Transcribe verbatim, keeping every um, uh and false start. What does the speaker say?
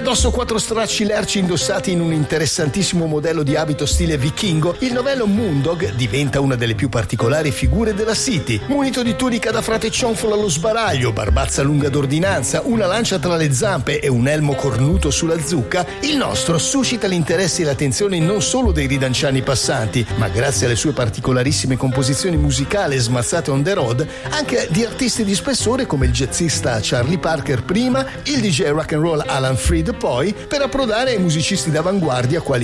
addosso quattro stracci lerci indossati in un interessantissimo modello di abito stile vichingo, il novello Moondog diventa una delle più particolari figure della City. Munito di tunica da frate cionfolo allo sbaraglio, barbazza lunga d'ordinanza, una lancia tra le zampe e un elmo cornuto sulla zucca, il nostro suscita l'interesse e l'attenzione non solo dei ridanciani passanti, ma grazie alle sue particolarissime composizioni musicali smazzate on the road, anche di artisti di spessore come il jazzista Charlie Parker prima, il D J rock and roll Alan Freed poi, per approdare ai musicisti d'avanguardia quali